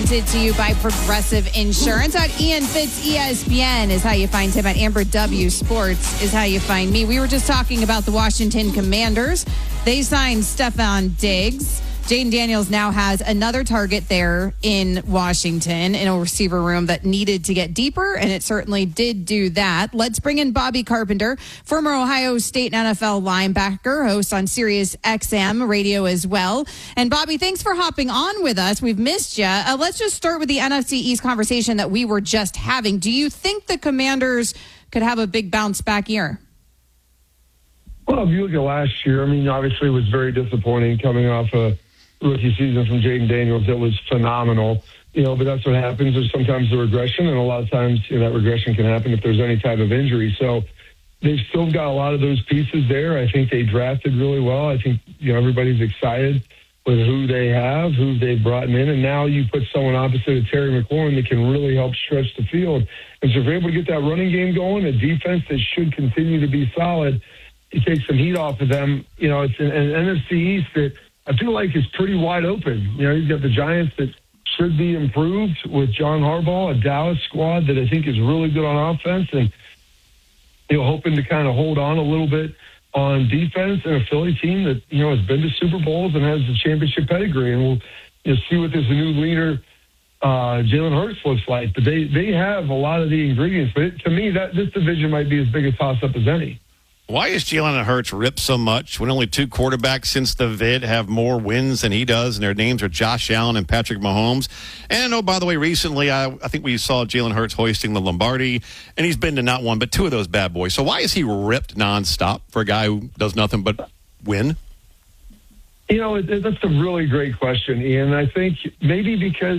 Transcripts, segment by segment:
presented to you by Progressive Insurance. At Ian Fitz, ESPN is how you find him. At Amber W Sports is how you find me. We were just talking about the Washington Commanders. They signed Stephon Diggs. Jaden Daniels now has another target there in Washington in a receiver room that needed to get deeper, and it certainly did do that. Let's bring in Bobby Carpenter, former Ohio State NFL linebacker, host on Sirius XM radio as well. And Bobby, thanks for hopping on with us. We've missed you. Let's just start with the NFC East conversation that we were just having. Do you think the Commanders could have a big bounce back year? Well, if you look at last year, I mean, obviously it was very disappointing coming off a rookie season from Jaden Daniels. That was phenomenal, but that's what happens. There's sometimes the regression, and a lot of times that regression can happen if there's any type of injury. So they've still got a lot of those pieces there. I think they drafted really well. I think everybody's excited with who they have, who they've brought in, and now you put someone opposite of Terry McLaurin that can really help stretch the field. And so if you're able to get that running game going, a defense that should continue to be solid, you take some heat off of them. It's an NFC East that I feel like it's pretty wide open. You've got the Giants that should be improved with John Harbaugh, a Dallas squad that I think is really good on offense, and hoping to kind of hold on a little bit on defense, and a Philly team that has been to Super Bowls and has the championship pedigree. And we'll see what this new leader Jalen Hurts looks like. But they have a lot of the ingredients. But to me, this division might be as big a toss-up as any. Why is Jalen Hurts ripped so much when only two quarterbacks since the vid have more wins than he does, and their names are Josh Allen and Patrick Mahomes? And, by the way, recently I think we saw Jalen Hurts hoisting the Lombardi, and he's been to not one but two of those bad boys. So why is he ripped nonstop for a guy who does nothing but win? That's a really great question, Ian. I think maybe because,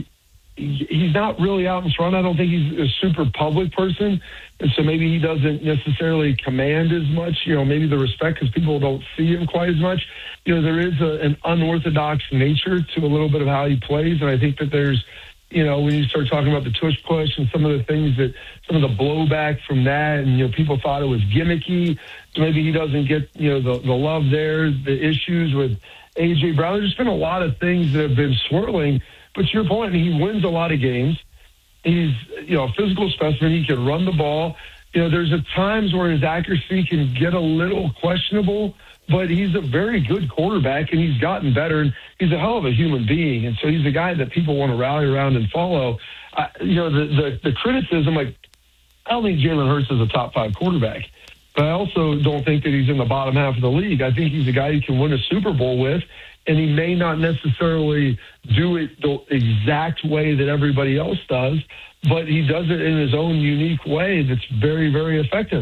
he's not really out in front. I don't think he's a super public person. And so maybe he doesn't necessarily command as much, maybe the respect because people don't see him quite as much. There is an unorthodox nature to a little bit of how he plays. And I think that there's, when you start talking about the tush push and some of the things that, some of the blowback from that, and, people thought it was gimmicky. So maybe he doesn't get, the love there, the issues with A.J. Brown. There's been a lot of things that have been swirling. But to your point, he wins a lot of games. He's, a physical specimen. He can run the ball. There's at times where his accuracy can get a little questionable, but he's a very good quarterback, and he's gotten better. And he's a hell of a human being. And so he's a guy that people want to rally around and follow. The criticism, I don't think Jalen Hurts is a top 5 quarterback. But I also don't think that he's in the bottom half of the league. I think he's a guy you can win a Super Bowl with. And he may not necessarily do it the exact way that everybody else does, but he does it in his own unique way that's very, very effective.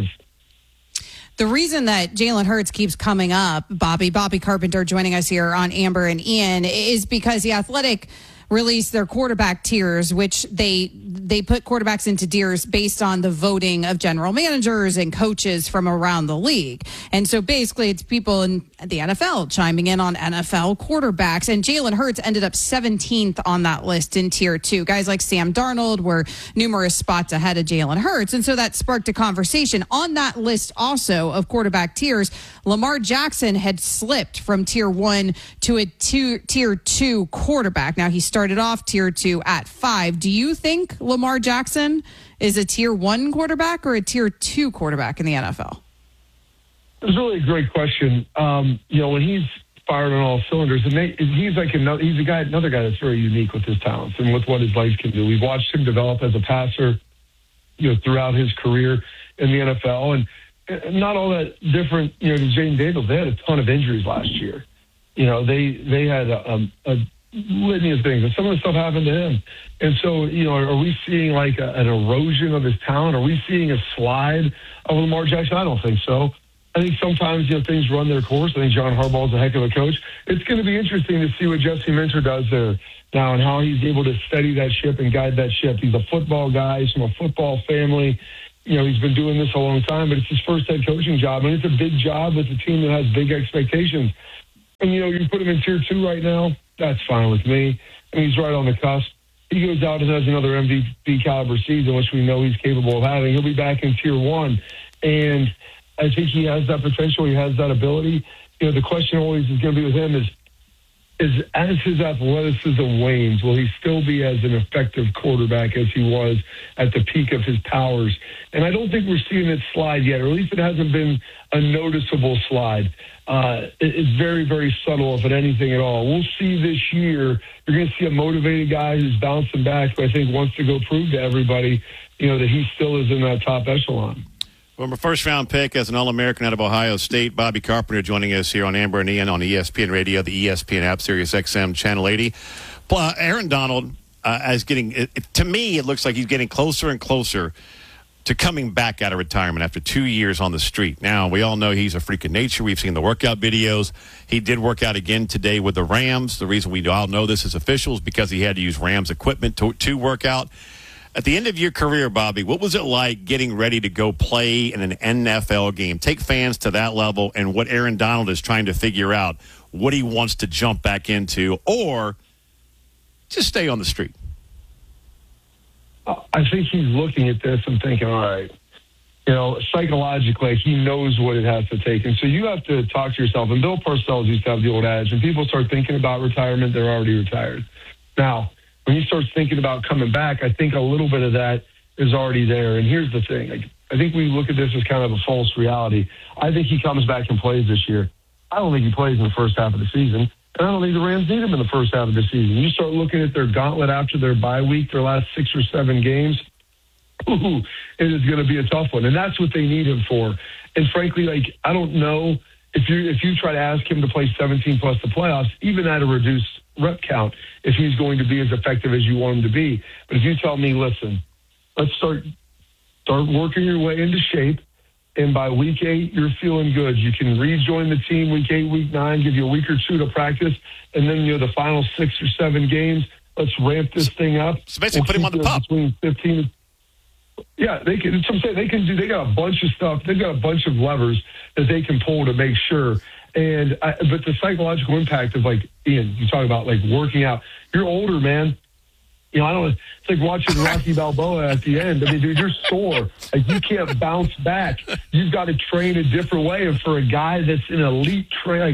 The reason that Jalen Hurts keeps coming up, Bobby Carpenter joining us here on Amber and Ian, is because The Athletic released their quarterback tiers, which they put quarterbacks into tiers based on the voting of general managers and coaches from around the league. And so basically it's people in the NFL chiming in on NFL quarterbacks. And Jalen Hurts ended up 17th on that list in tier 2. Guys like Sam Darnold were numerous spots ahead of Jalen Hurts. And so that sparked a conversation. On that list also of quarterback tiers, Lamar Jackson had slipped from tier 1 to a tier 2 quarterback. Now he started off tier 2 at 5. Do you think Lamar Jackson is a tier 1 quarterback or a tier 2 quarterback in the NFL? It's really a great question. When he's fired on all cylinders, and he's another guy that's very unique with his talents and with what his legs can do. We've watched him develop as a passer, throughout his career in the NFL, and not all that different, to Jaden Daniels. They had a ton of injuries last year. They had a litany of things, and some of the stuff happened to him. And so, are we seeing like an erosion of his talent? Are we seeing a slide of Lamar Jackson? I don't think so. I think sometimes, things run their course. I think John Harbaugh is a heck of a coach. It's going to be interesting to see what Jesse Minter does there now and how he's able to steady that ship and guide that ship. He's a football guy. He's from a football family. He's been doing this a long time, but it's his first head coaching job, and it's a big job with a team that has big expectations. And, you put him in tier 2 right now, that's fine with me. I mean, he's right on the cusp. He goes out and has another MVP caliber season, which we know he's capable of having. He'll be back in tier 1. And I think he has that potential. He has that ability. The question always is going to be with him is, as his athleticism wanes, will he still be as an effective quarterback as he was at the peak of his powers? And I don't think we're seeing it slide yet, or at least it hasn't been a noticeable slide. It's very, very subtle, if at anything at all. We'll see this year. You're going to see a motivated guy who's bouncing back, but I think wants to go prove to everybody, that he still is in that top echelon. Well, my first-round pick as an All-American out of Ohio State, Bobby Carpenter, joining us here on Amber and Ian on ESPN Radio, the ESPN app, Sirius XM, Channel 80. Aaron Donald is getting, to me, it looks like he's getting closer and closer to coming back out of retirement after 2 years on the street. Now, we all know he's a freak of nature. We've seen the workout videos. He did work out again today with the Rams. The reason we all know this as officials because he had to use Rams equipment to work out. At the end of your career, Bobby, what was it like getting ready to go play in an NFL game? Take fans to that level and what Aaron Donald is trying to figure out, what he wants to jump back into, or just stay on the street. I think he's looking at this and thinking, all right, psychologically, he knows what it has to take. And so you have to talk to yourself. And Bill Parcells used to have the old adage, when people start thinking about retirement, they're already retired. Now, when he starts thinking about coming back, I think a little bit of that is already there. And here's the thing. I think we look at this as kind of a false reality. I think he comes back and plays this year. I don't think he plays in the first half of the season. And I don't think the Rams need him in the first half of the season. You start looking at their gauntlet after their bye week, their last 6 or 7 games, it is going to be a tough one. And that's what they need him for. And frankly, I don't know if you try to ask him to play 17 plus the playoffs, even at a reduced rep count, if he's going to be as effective as you want him to be. But if you tell me, listen, let's start working your way into shape, and by week 8, you're feeling good. You can rejoin the team week 8, week 9, give you a week or 2 to practice, and then the final 6 or 7 games, let's ramp this thing up. So basically put him on the pup. Between 15 Yeah, they can. That's what I'm saying. They can do. They got a bunch of stuff. They've got a bunch of levers that they can pull to make sure. But the psychological impact of Ian, you talk about working out. You're older, man. I don't. It's like watching Rocky Balboa at the end. I mean, dude, you're sore. You can't bounce back. You've got to train a different way. And for a guy that's an elite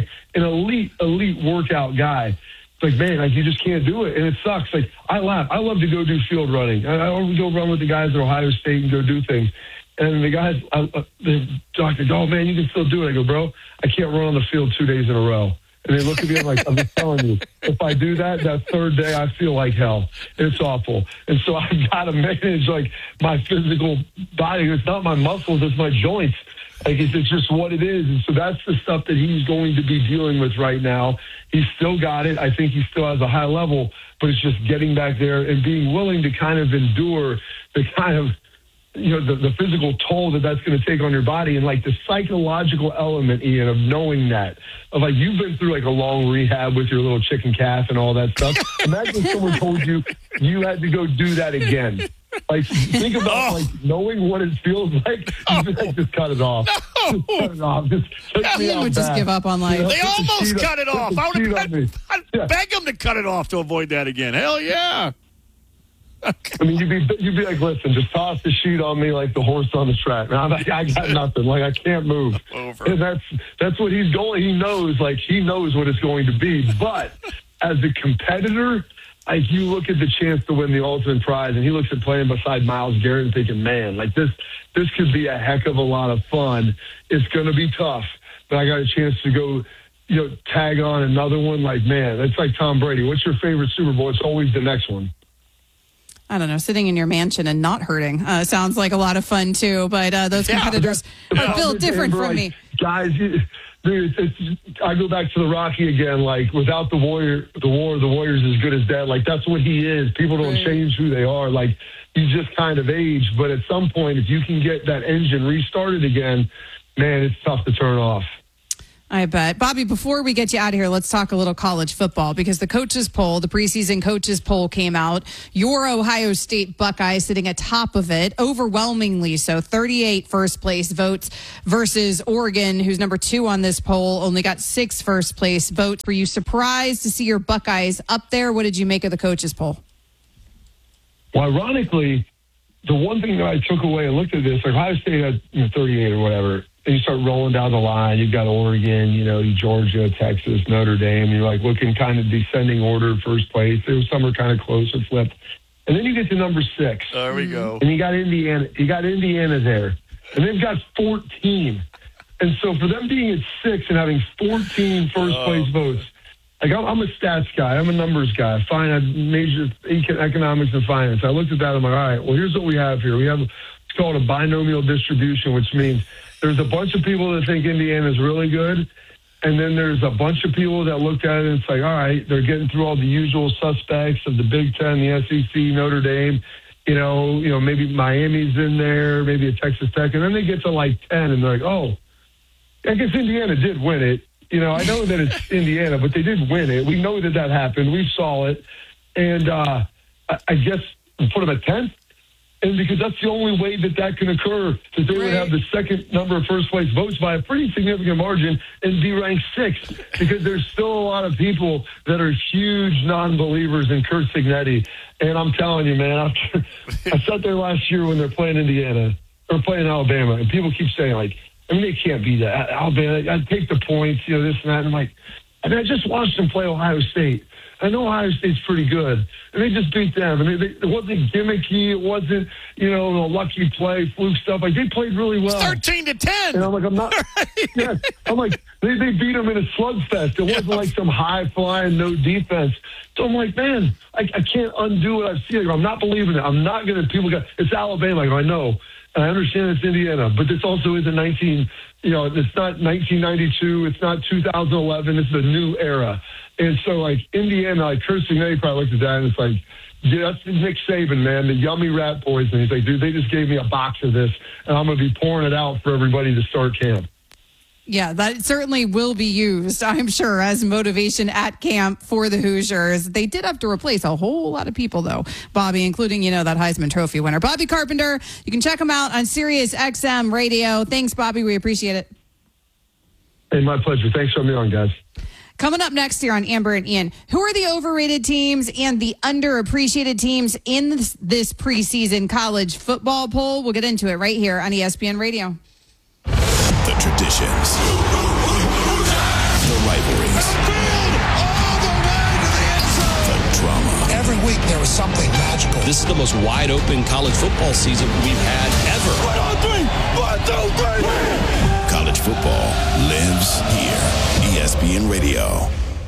elite workout guy, it's man, you just can't do it, and it sucks. I laugh. I love to go do field running. I always go run with the guys at Ohio State and go do things. And the guys, the doctor, oh man, you can still do it. I go, bro, I can't run on the field 2 days in a row. And they look at me and I'm just telling you, if I do that third day, I feel like hell. It's awful. And so I've got to manage my physical body. It's not my muscles, it's my joints. It's just what it is. And so that's the stuff that he's going to be dealing with right now. He's still got it. I think he still has a high level, but it's just getting back there and being willing to kind of endure the kind of, the physical toll that's going to take on your body, and the psychological element, Ian, of knowing that. Of you've been through a long rehab with your little chicken calf and all that stuff. Imagine if someone told you had to go do that again. Think about knowing what it feels like. Just cut it off. No. Just cut it off. Ian would just give up on life. They almost cut it off. I'd beg them to cut it off to avoid that again. Hell yeah. I mean, you'd be listen, just toss the sheet on me like the horse on the track. Man, I got nothing. I can't move. Over. And that's what he's going. He knows, he knows what it's going to be. But as a competitor, you look at the chance to win the ultimate prize, and he looks at playing beside Myles Garrett and thinking, man, this could be a heck of a lot of fun. It's going to be tough, but I got a chance to go, tag on another one. Man, it's like Tom Brady. What's your favorite Super Bowl? It's always the next one. I don't know, sitting in your mansion and not hurting sounds like a lot of fun too, but those competitors are built different from me. Guys, I go back to the Rocky again, without the warrior's as good as dead. That's what he is. People don't change who they are. You just kind of age, but at some point, if you can get that engine restarted again, man, it's tough to turn off. I bet. Bobby, before we get you out of here, let's talk a little college football, because the coaches poll, the preseason coaches poll came out. Your Ohio State Buckeyes sitting atop of it, overwhelmingly so, 38 first place votes versus Oregon, who's number 2 on this poll, only got 6 first place votes. Were you surprised to see your Buckeyes up there? What did you make of the coaches poll? Well, ironically, the one thing that I took away and looked at this, Ohio State had 38 or whatever. and you start rolling down the line. You've got Oregon, Georgia, Texas, Notre Dame. You're like looking kind of descending order, first place. Some are kind of close or flipped. And then you get to number 6. There we go. And you got Indiana. You got Indiana there. And they've got 14. And so for them being at 6 and having 14 first-place votes, like I'm a stats guy. I'm a numbers guy. I majored economics and finance. I looked at that. I'm like, all right, well, here's what we have here. We have it's called a binomial distribution, which means there's a bunch of people that think Indiana is really good, and then there's a bunch of people that looked at it and it's like, all right, they're getting through all the usual suspects of the Big Ten, the SEC, Notre Dame, maybe Miami's in there, maybe a Texas Tech, and then they get to like 10, and they're like, oh, I guess Indiana did win it. I know that it's Indiana, but they did win it. We know that happened. We saw it, and I guess put them at 10th. And because that's the only way that can occur, that they would have the second number of first-place votes by a pretty significant margin and be ranked 6th, because there's still a lot of people that are huge non-believers in Curt Cignetti. And I'm telling you, man, I sat there last year when they're playing Indiana or playing Alabama, and people keep saying, like, they can't be that. Alabama, I'd take the points, this and that. And I'm like, I just watched them play Ohio State. I know Ohio State's pretty good, and they just beat them. And it wasn't gimmicky. It wasn't, a lucky play, fluke stuff. Like, they played really well. 13-10. And I'm like, I'm not. Yeah, I'm like, they beat them in a slugfest. It wasn't like some high flying, no defense. So I'm like, man, I can't undo what I've seen. I'm not believing it. I'm not going to. People go, it's Alabama. I know. I understand it's Indiana, but this also isn't it's not 1992. It's not 2011. It's a new era. And so, like, Indiana, like, Curt Cignetti probably looked at that and it's like, yeah, that's Nick Saban, man, the yummy rat boys. And he's like, dude, they just gave me a box of this, and I'm going to be pouring it out for everybody to start camp. Yeah, that certainly will be used, I'm sure, as motivation at camp for the Hoosiers. They did have to replace a whole lot of people, though, Bobby, including, that Heisman Trophy winner. Bobby Carpenter, you can check him out on Sirius XM Radio. Thanks, Bobby. We appreciate it. Hey, my pleasure. Thanks for having me on, guys. Coming up next here on Amber and Ian, who are the overrated teams and the underappreciated teams in this preseason college football poll? We'll get into it right here on ESPN Radio. The traditions, the rivalries, the drama. Every week there was something magical. This is the most wide open college football season we've had ever. 1, 2, 3. College football lives here. ESPN Radio.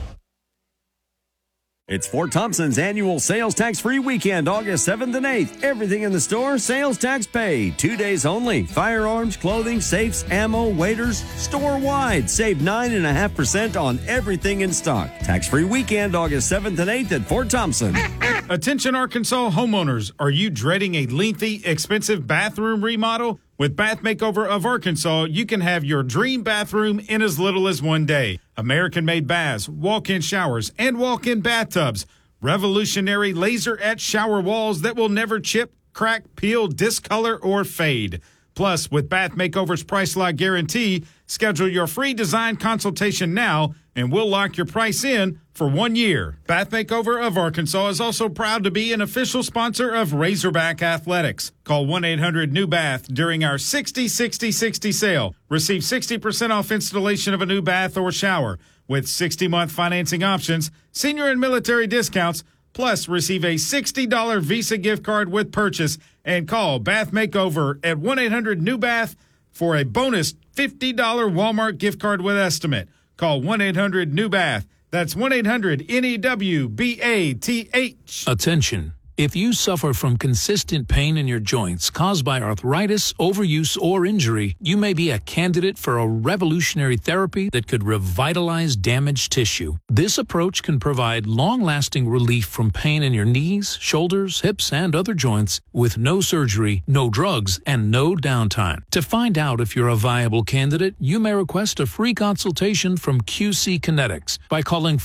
It's Fort Thompson's annual sales tax-free weekend, August 7th and 8th. Everything in the store, sales tax paid. 2 days only. Firearms, clothing, safes, ammo, waiters, store-wide. Save 9.5% on everything in stock. Tax-free weekend, August 7th and 8th at Fort Thompson. Attention Arkansas homeowners, are you dreading a lengthy, expensive bathroom remodel? With Bath Makeover of Arkansas, you can have your dream bathroom in as little as 1 day. American-made baths, walk-in showers, and walk-in bathtubs. Revolutionary laser-etched shower walls that will never chip, crack, peel, discolor, or fade. Plus, with Bath Makeover's Price Lock Guarantee, schedule your free design consultation now, and we'll lock your price in for 1 year. Bath Makeover of Arkansas is also proud to be an official sponsor of Razorback Athletics. Call 1-800-NEW-BATH during our 60-60-60 sale. Receive 60% off installation of a new bath or shower. With 60-month financing options, senior and military discounts, plus receive a $60 Visa gift card with purchase, and call Bath Makeover at 1-800-NEW-BATH for a bonus $50 Walmart gift card with estimate. Call 1-800-NEW-BATH. That's 1-800-NEWBATH. Attention. If you suffer from consistent pain in your joints caused by arthritis, overuse, or injury, you may be a candidate for a revolutionary therapy that could revitalize damaged tissue. This approach can provide long-lasting relief from pain in your knees, shoulders, hips, and other joints with no surgery, no drugs, and no downtime. To find out if you're a viable candidate, you may request a free consultation from QC Kinetics by calling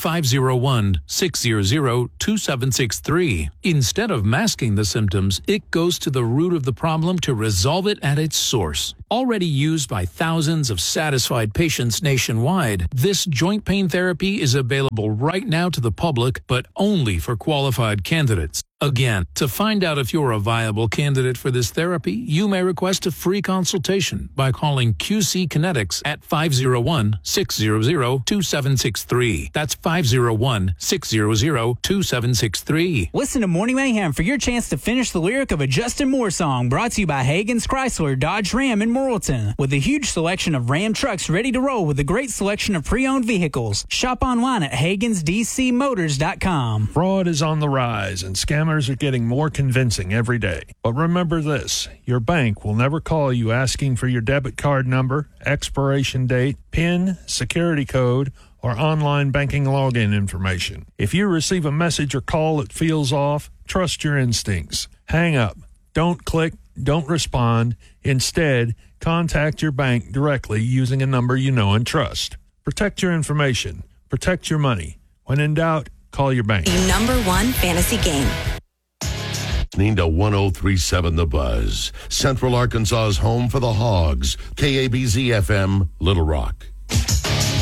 501-600-2763. Instead of masking the symptoms, it goes to the root of the problem to resolve it at its source. Already used by thousands of satisfied patients nationwide, this joint pain therapy is available right now to the public, but only for qualified candidates. Again, to find out if you're a viable candidate for this therapy, you may request a free consultation by calling QC Kinetics at 501-600-2763. That's 501-600-2763. Listen to Morning Mayhem for your chance to finish the lyric of a Justin Moore song, brought to you by Hagen's Chrysler, Dodge Ram in Morrilton. With a huge selection of Ram trucks ready to roll with a great selection of pre-owned vehicles. Shop online at HagensDCMotors.com. Fraud is on the rise and scammers are getting more convincing every day. But remember this, your bank will never call you asking for your debit card number, expiration date, PIN, security code, or online banking login information. If you receive a message or call that feels off, trust your instincts. Hang up. Don't click. Don't respond. Instead, contact your bank directly using a number you know and trust. Protect your information. Protect your money. When in doubt, call your bank. The #1 fantasy game. Listening to 103.7 The Buzz, Central Arkansas's home for the Hogs, KABZ FM, Little Rock.